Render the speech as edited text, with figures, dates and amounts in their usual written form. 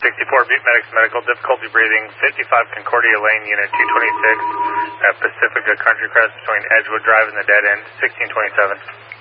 64, Butte Medics Medical, difficulty breathing, 55 Concordia Lane, Unit 226, at Pacifica Country Crest between Edgewood Drive and the dead end, 1627.